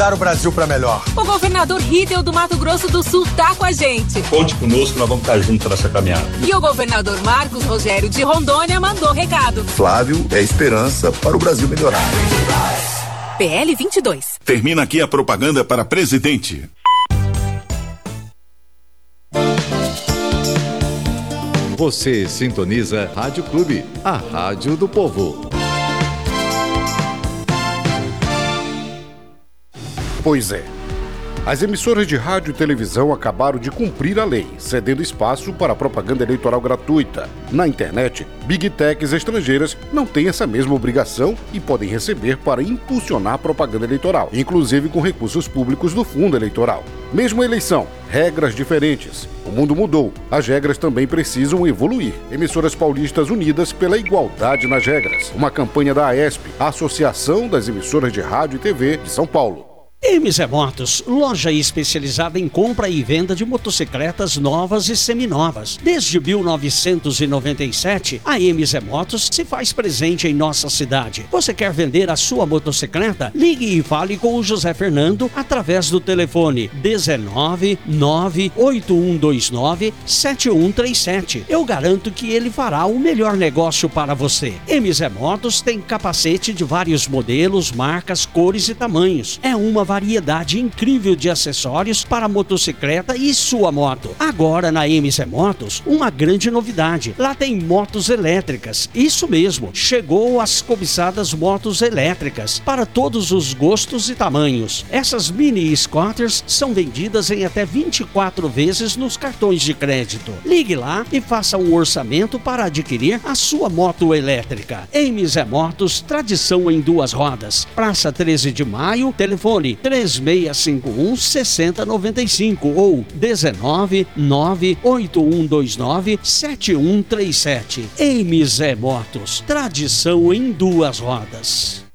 o Brasil para melhor. O governador Riedel do Mato Grosso do Sul tá com a gente. Conte conosco, nós vamos estar juntos nessa caminhada. E o governador Marcos Rogério de Rondônia mandou recado. Flávio é esperança para o Brasil melhorar. PL 22. Termina aqui a propaganda para presidente. Você sintoniza Rádio Clube, a rádio do povo. Pois é. As emissoras de rádio e televisão acabaram de cumprir a lei, cedendo espaço para a propaganda eleitoral gratuita. Na internet, Big Techs estrangeiras não têm essa mesma obrigação e podem receber para impulsionar a propaganda eleitoral, inclusive com recursos públicos do fundo eleitoral. Mesma eleição, regras diferentes. O mundo mudou, as regras também precisam evoluir. Emissoras paulistas unidas pela igualdade nas regras. Uma campanha da AESP, a Associação das Emissoras de Rádio e TV de São Paulo. MZ Motos, loja especializada em compra e venda de motocicletas novas e seminovas. Desde 1997, a MZ Motos se faz presente em nossa cidade. Você quer vender a sua motocicleta? Ligue e fale com o José Fernando através do telefone 19 98129 7137. Eu garanto que ele fará o melhor negócio para você. MZ Motos tem capacete de vários modelos, marcas, cores e tamanhos. É uma variedade incrível de acessórios para a motocicleta e sua moto. Agora na MZ Motos, uma grande novidade. Lá tem motos elétricas. Isso mesmo, chegou as cobiçadas motos elétricas para todos os gostos e tamanhos. Essas mini scooters são vendidas em até 24 vezes nos cartões de crédito. Ligue lá e faça um orçamento para adquirir a sua moto elétrica. MZ Motos, tradição em duas rodas. Praça 13 de Maio, telefone 3651 6095 ou 19 98129 7137. MZ Motos, tradição em duas rodas.